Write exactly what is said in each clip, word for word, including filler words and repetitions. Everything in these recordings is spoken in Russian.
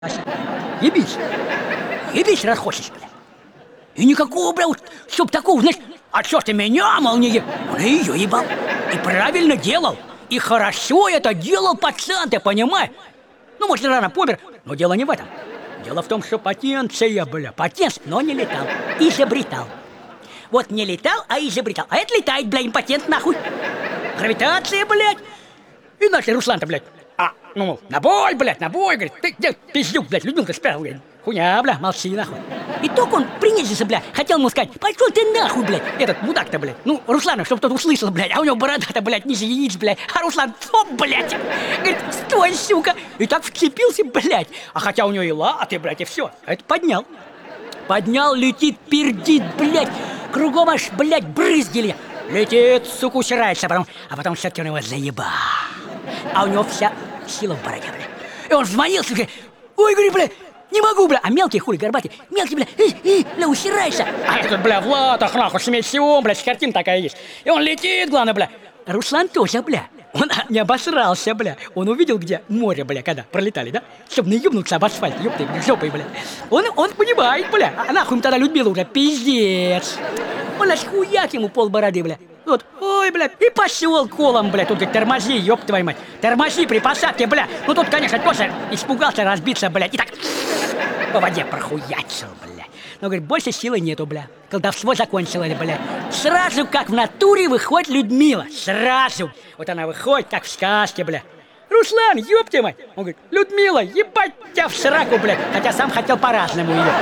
Ебись. Ебись, раз хочешь, бля. И никакого, бля, чтоб такого, знаешь, а чё ты меня, мол, не еб... Он и её ебал. И правильно делал. И хорошо это делал пацан, ты понимаешь? Ну, может, рано помер, но дело не в этом. Дело в том, что потенция, бля, потенция, но не летал. Изобретал. Вот не летал, а изобретал. А это летает, бля, импотент нахуй. Гравитация, блядь. И начали Руслан-то, блядь. А, ну, на бой, блядь, на бой, говорит. Ты где пиздюк, блядь, Людмилка спрятал, говорит. Хуйня, бля, молчи, нахуй. И только он принизился, бля, хотел ему сказать, пошел ты нахуй, блядь, этот мудак-то, блядь. Ну, Руслана, чтобы тот услышал, блядь, а у него борода-то, блядь, ниже яиц, блядь. А Руслан, стоп, блядь, говорит, стой, сука. И так вцепился, блядь. А хотя у него и латы, блядь, и все. А это поднял. Поднял, летит, пердит, блядь. Кругом аж, блядь, брызгили. Летит, сука, усирается, а потом, а потом все-таки он его заебал. А у него вся сила в бороде, блядь. И он взмолился, говорит, ой, говорит, блядь, не могу, бля, а мелкий, хули, горбатый, мелкий, бля, э, э, бля, усирайся. А этот, бля, в латах, нахуй, смесь всего, бля, картина такая есть. И он летит, главное, бля. Руслан тоже, бля, он не обосрался, бля. Он увидел, где море, бля, когда пролетали, да? Чтоб не ебнуться об асфальт, ёпты, жопой, бля. Он, он понимает, бля, а нахуй им тогда Людмила уже, пиздец. Он аж хуяк ему пол бороды, бля. Вот, ой, бля, и пошел колом, бля. Тут говорит, тормози, ёб твою мать. Тормози при посадке, бля. Ну тут, конечно, тоже испугался разбиться, блядь. И так по воде прохуячил, бля. Но, говорит, больше силы нету, бля. Колдовство закончилось, бля. Сразу, как в натуре, выходит Людмила. Сразу. Вот она выходит, как в сказке, бля. Руслан, ёб твою мать. Он говорит, Людмила, ебать тебя в сраку, бля. Хотя сам хотел по-разному ее.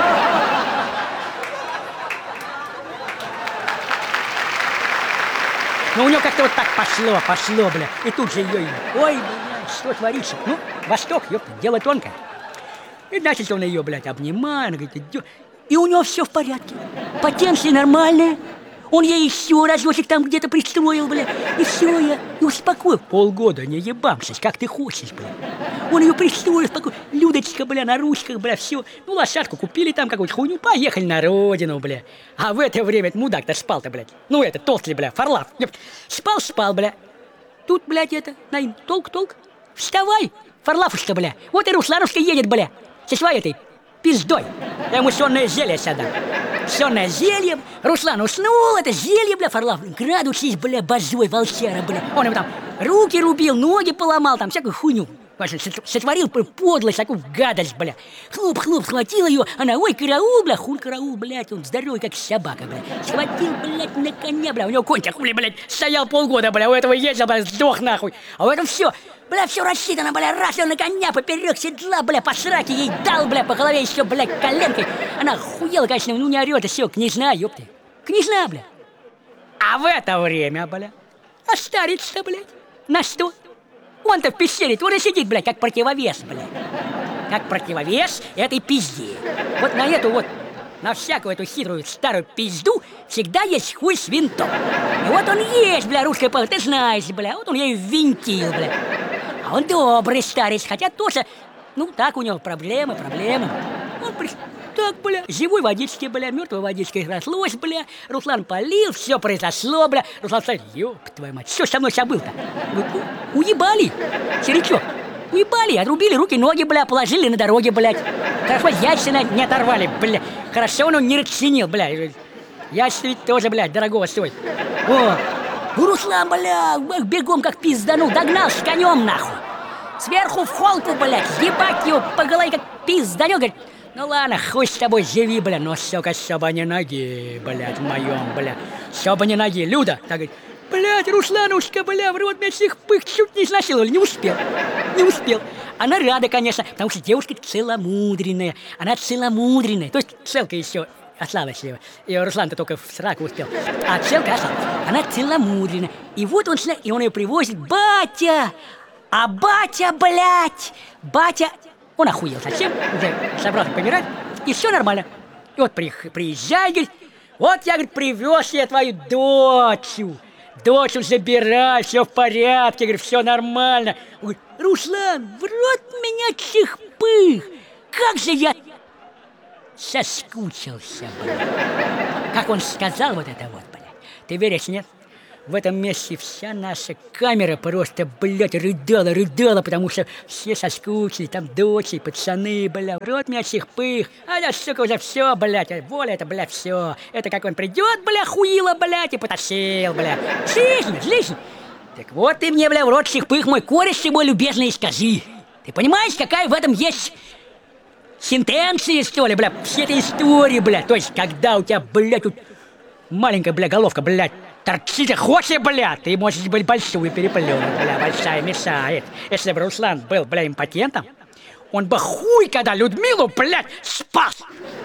Но у него как-то вот так пошло, пошло, бля. И тут же ее, ой, бля, что творится? Ну, Восток, ёпта, дело тонкое. И значит, он ее, блядь, обнимает, говорит, идёт. И у него все в порядке. Потенция нормальная. Он ей еще разочек там где-то пристроил, бля. И все, я и успокоил. Полгода не ебамшись, как ты хочешь, бля. Он ее пристроил, успокоил. Людочка, бля, на ручках, бля, все. Ну, лошадку купили там какую-то хуйню, поехали на родину, бля. А в это время мудак-то спал-то, блядь. Ну, это, толстый, бля, Фарлав. Спал-спал, бля. Тут, блядь, это, Наин, толк-толк. Вставай, Фарлавушка, бля. Вот и Русланушка едет, бля. Со своей этой пиздой. Я ему сонное зелье сюда. Сонное зелье. Руслан уснул, это зелье, бля, Фарлав. Градусись, бля, божой волчара, бля. Он ему там руки рубил, ноги поломал, там всякую хуйню. Сотворил подлость, такую гадость, бля. Хлоп-хлоп, схватил ее, она, ой, караул, бля, хуль караул, блядь, он здоровый, как собака, бля. Схватил, блядь, на коня, бля, у него конь хули, блядь, стоял полгода, бля, у этого ездил, бля, сдох нахуй. А у этого все, бля, все рассчитано, бля, раз, он на коня поперек седла, бля, по сраке ей дал, бля, по голове еще, блядь, коленкой. Она хуела, конечно, ну не орет, и все, княжна, ёпты. Княжна, бля. А в это время, бля, а старец-то, блядь, на что? Он-то в пещере тоже сидит, блядь, как противовес, блядь. Как противовес этой пизде. Вот на эту вот, на всякую эту хитрую старую пизду всегда есть хуй с винтом. И вот он есть, бля, русская пала, ты знаешь, бля, вот он ею винтил, бля. А он добрый старец, хотя тоже, ну, так у него проблемы, проблемы. Он при... Так, бля, живой водички, бля, мертвой водичкой разлось, бля. Руслан полил, все произошло, бля. Руслан сказал, ёб твою мать, что со мной сейчас было-то? Уебали, серичок, уебали, отрубили руки, ноги, бля, положили на дороге, блядь. Хорошо, яйца не оторвали, бля. Хорошо, он не расчинил, бля. Яйца ведь тоже, блядь, дорогого стоит. О, Руслан, бля, бегом как пизданул, догнал с конем, нахуй. Сверху в холку, блядь, ебать его по голове как пизданул, говорит, ну ладно, хуй с тобой, живи, бля, но, сука, чтобы не ноги, блядь, в моем, бля, чтобы не ноги. Люда, так говорит, блядь, Русланушка, бля, в рот меня всех пых чуть не изнасиловали, не успел, не успел. Она рада, конечно, потому что девушка целомудренная, она целомудренная, то есть целка еще осталась его, и Руслан-то только в сраку успел, а целка осталась, она целомудренная, и вот он, и он ее привозит, батя, а батя, блядь, батя... Он охуел совсем, уже собрался помирать, и все нормально. И вот при, приезжай, говорит, вот я, говорит, привез я твою дочь. Дочь забирай, все в порядке, говорит, все нормально. Он говорит, Руслан, в рот меня чих-пых, как же я соскучился, блядь. Как он сказал вот это вот, блядь. Ты веришь, нет? в этом месте вся наша камера просто, блядь, рыдала, рыдала, потому что все соскучились, там дочери, пацаны, бля, в рот меня всех пых, а я, сука, уже все, блядь, воля, это, бля, все. Это как он придет, бля, хуило, блядь, и потащил, бля. Жизнь, жизнь. Так вот ты мне, бля, в рот всех пых, мой кореш, ты мой любезный, и скажи. Ты понимаешь, какая в этом есть сентенция, что ли, бля, все этой истории, бля. То есть, когда у тебя, блядь, тут маленькая, бля, головка, блядь, торчит, хочешь, бля, ты можешь быть большую переплюнуть, бля, большая мешает. Если бы Руслан был, бля, импотентом, он бы хуй, когда Людмилу, блядь, спас.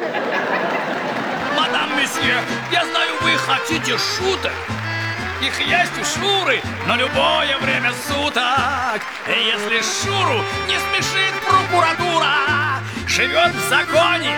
Мадам месье, я знаю, вы хотите шуток. Их есть у Шуры на любое время суток. И если Шуру не смешит прокуратура, живет в законе